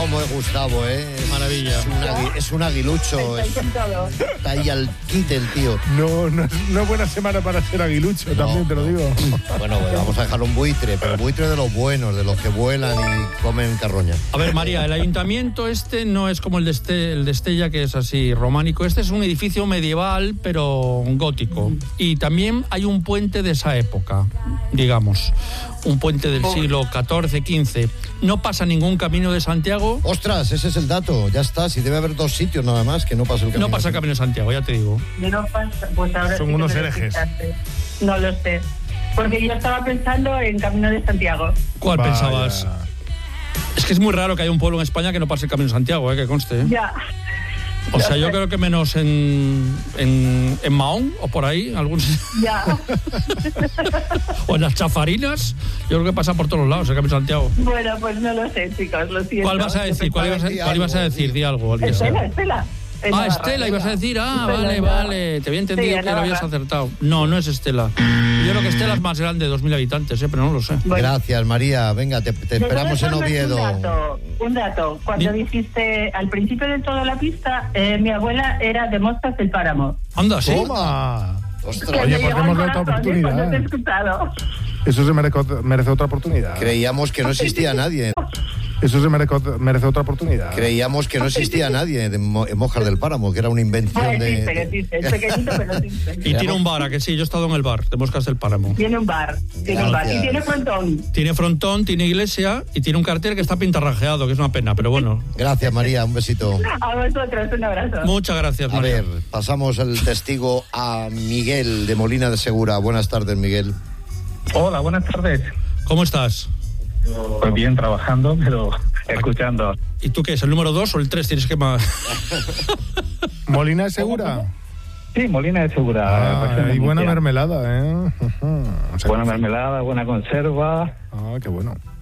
cómo es Gustavo, Maravilla. Es un aguilucho. Está ahí al quite el tío. No es buena semana para ser aguilucho, también te lo digo. Bueno, vamos a dejar un buitre, pero buitre de los buenos, de los que vuelan y comen carroña. A ver, María, el ayuntamiento no es como el de Estella, que es así románico. Este es un edificio medieval, pero gótico. Y también hay un puente de esa época, digamos. Un puente del siglo XIV, XV. No pasa ningún camino de Santiago. Ostras, ese es el dato. Ya está, si debe haber 2 sitios nada más que no pasa el camino. No pasa el camino de Santiago, ya te digo. No pasa, pues ahora son sí unos que herejes. No lo sé. Porque yo estaba pensando en Camino de Santiago. ¿Cuál Vaya. pensabas? Es que es muy raro que haya un pueblo en España que no pase el camino de Santiago, que conste. Ya. O sea, yo creo que menos en Mahón o por ahí, algún Ya. o en las Chafarinas, yo creo que pasa por todos los lados el camino de Santiago. Bueno, pues no lo sé, chicos, lo siento. ¿Cuál vas a decir? ¿Cuál ibas a decir? Di algo. Estela. Estela, ibas a decir. Vale. Te había entendido que lo habías acertado. No es Estela. Yo creo que Estela es más grande de 2.000 habitantes, pero no lo sé. Bueno. Gracias, María. Venga, te esperamos en Oviedo. Un dato. Cuando dijiste al principio de toda la pista, mi abuela era de Mostas del Páramo. Anda, sí. ¡Toma! Ostras, Oye, pues hemos dado otra oportunidad. Cuando te he escuchado. Eso se merece otra oportunidad. creíamos que no existía nadie. Eso se merece otra oportunidad. Creíamos que no existía nadie en Mojas del Páramo, que era una invención Existe. Es pequeñito, pero existe. Y tiene un bar, ¿a que sí? Yo he estado en el bar de Moscas del Páramo. Tiene un bar. Y tiene frontón. Tiene frontón, tiene iglesia y tiene un cartel que está pintarrajeado, que es una pena, pero bueno. Gracias, María, un besito. A vosotros, un abrazo. Muchas gracias, A María. ver, pasamos el testigo a Miguel de Molina de Segura. Buenas tardes, Miguel. Hola, buenas tardes. ¿Cómo estás? Pues bien, trabajando, pero escuchando. ¿Y tú qué es? ¿El número 2 o el 3? Tienes que más. ¿Molina es segura? Sí, Molina de Segura. Y buena mermelada, Buena mermelada, buena conserva. Qué bueno.